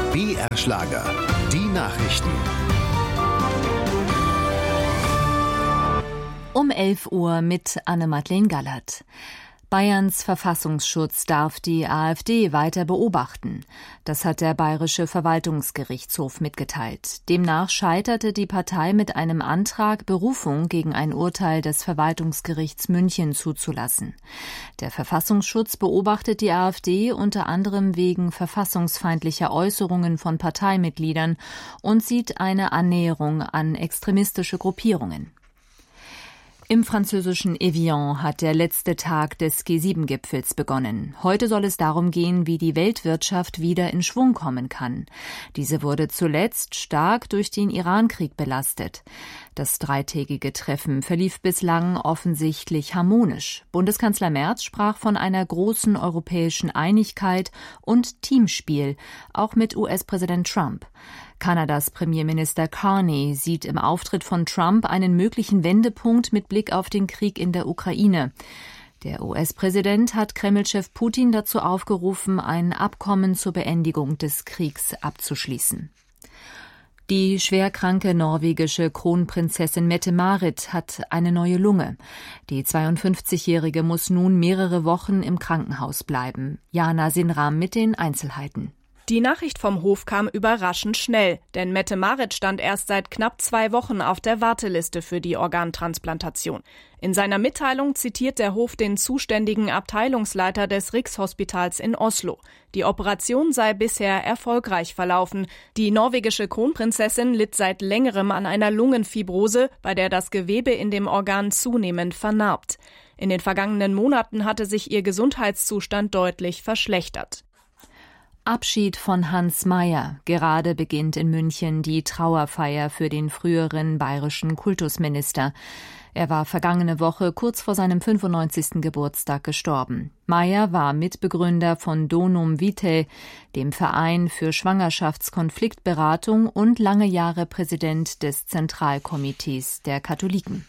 BR Schlager, die Nachrichten. Um 11 Uhr mit Anne-Madeleine Gallert. Bayerns Verfassungsschutz darf die AfD weiter beobachten. Das hat der Bayerische Verwaltungsgerichtshof mitgeteilt. Demnach scheiterte die Partei mit einem Antrag, Berufung gegen ein Urteil des Verwaltungsgerichts München zuzulassen. Der Verfassungsschutz beobachtet die AfD unter anderem wegen verfassungsfeindlicher Äußerungen von Parteimitgliedern und sieht eine Annäherung an extremistische Gruppierungen. Im französischen Evian hat der letzte Tag des G7-Gipfels begonnen. Heute soll es darum gehen, wie die Weltwirtschaft wieder in Schwung kommen kann. Diese wurde zuletzt stark durch den Iran-Krieg belastet. Das dreitägige Treffen verlief bislang offensichtlich harmonisch. Bundeskanzler Merz sprach von einer großen europäischen Einigkeit und Teamspiel, auch mit US-Präsident Trump. Kanadas Premierminister Carney sieht im Auftritt von Trump einen möglichen Wendepunkt mit Blick auf den Krieg in der Ukraine. Der US-Präsident hat Kreml-Chef Putin dazu aufgerufen, ein Abkommen zur Beendigung des Kriegs abzuschließen. Die schwerkranke norwegische Kronprinzessin Mette-Marit hat eine neue Lunge. Die 52-Jährige muss nun mehrere Wochen im Krankenhaus bleiben. Jana Sinram mit den Einzelheiten. Die Nachricht vom Hof kam überraschend schnell, denn Mette-Marit stand erst seit knapp 2 Wochen auf der Warteliste für die Organtransplantation. In seiner Mitteilung zitiert der Hof den zuständigen Abteilungsleiter des Rikshospitals in Oslo. Die Operation sei bisher erfolgreich verlaufen. Die norwegische Kronprinzessin litt seit längerem an einer Lungenfibrose, bei der das Gewebe in dem Organ zunehmend vernarbt. In den vergangenen Monaten hatte sich ihr Gesundheitszustand deutlich verschlechtert. Abschied von Hans Mayer. Gerade beginnt in München die Trauerfeier für den früheren bayerischen Kultusminister. Er war vergangene Woche kurz vor seinem 95. Geburtstag gestorben. Mayer war Mitbegründer von Donum Vitae, dem Verein für Schwangerschaftskonfliktberatung, und lange Jahre Präsident des Zentralkomitees der Katholiken.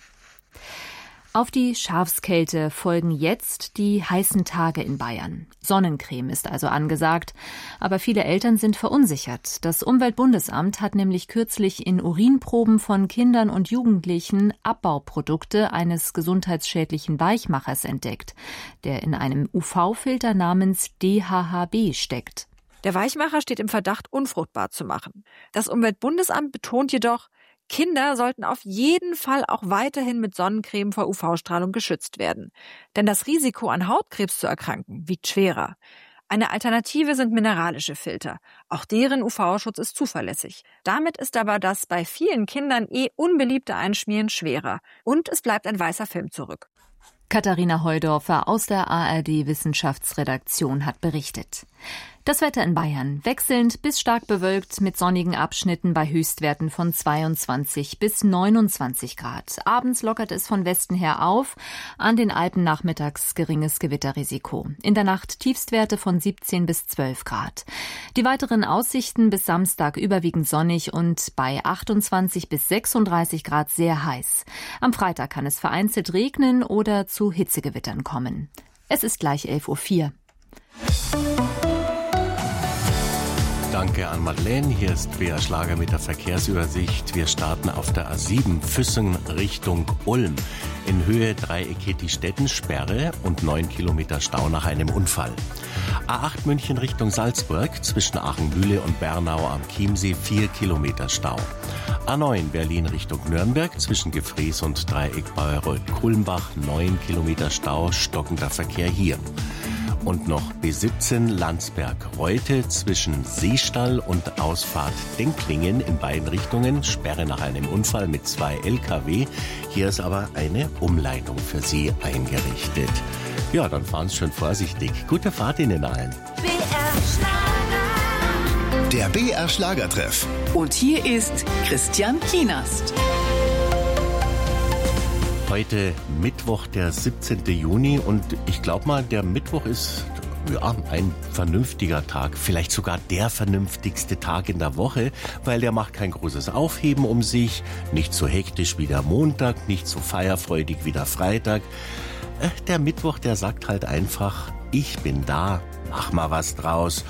Auf die Schafskälte folgen jetzt die heißen Tage in Bayern. Sonnencreme ist also angesagt, aber viele Eltern sind verunsichert. Das Umweltbundesamt hat nämlich kürzlich in Urinproben von Kindern und Jugendlichen Abbauprodukte eines gesundheitsschädlichen Weichmachers entdeckt, der in einem UV-Filter namens DHHB steckt. Der Weichmacher steht im Verdacht, unfruchtbar zu machen. Das Umweltbundesamt betont jedoch, Kinder sollten auf jeden Fall auch weiterhin mit Sonnencreme vor UV-Strahlung geschützt werden. Denn das Risiko, an Hautkrebs zu erkranken, wiegt schwerer. Eine Alternative sind mineralische Filter. Auch deren UV-Schutz ist zuverlässig. Damit ist aber das bei vielen Kindern unbeliebte Einschmieren schwerer. Und es bleibt ein weißer Film zurück. Katharina Heudorfer aus der ARD-Wissenschaftsredaktion hat berichtet. Das Wetter in Bayern: wechselnd bis stark bewölkt mit sonnigen Abschnitten bei Höchstwerten von 22 bis 29 Grad. Abends lockert es von Westen her auf, an den Alpen nachmittags geringes Gewitterrisiko. In der Nacht Tiefstwerte von 17 bis 12 Grad. Die weiteren Aussichten: bis Samstag überwiegend sonnig und bei 28 bis 36 Grad sehr heiß. Am Freitag kann es vereinzelt regnen oder zu Hitzegewittern kommen. Es ist gleich 11:04 Uhr. Danke an Madeleine. Hier ist BR Schlager mit der Verkehrsübersicht. Wir starten auf der A7 Füssen Richtung Ulm. In Höhe Dreieck die Städtensperre und 9 Kilometer Stau nach einem Unfall. A8 München Richtung Salzburg, zwischen Aachen-Mühle und Bernau am Chiemsee 4 Kilometer Stau. A9 Berlin Richtung Nürnberg, zwischen Gefrees und Dreieck Bayreuth-Kulmbach 9 Kilometer Stau, stockender Verkehr hier. Und noch B17 Landsberg-Reute, zwischen Seestall und Ausfahrt Denklingen in beiden Richtungen, Sperre nach einem Unfall mit 2 LKW. Hier ist aber eine Umleitung für Sie eingerichtet. Ja, dann fahren Sie schön vorsichtig. Gute Fahrt Ihnen allen. BR Schlager. Der BR Schlagertreff. Und hier ist Christian Kienast. Heute Mittwoch, der 17. Juni, und ich glaube mal, der Mittwoch ist ein vernünftiger Tag, vielleicht sogar der vernünftigste Tag in der Woche, weil der macht kein großes Aufheben um sich, nicht so hektisch wie der Montag, nicht so feierfreudig wie der Freitag. Der Mittwoch, der sagt halt einfach, ich bin da, mach mal was draus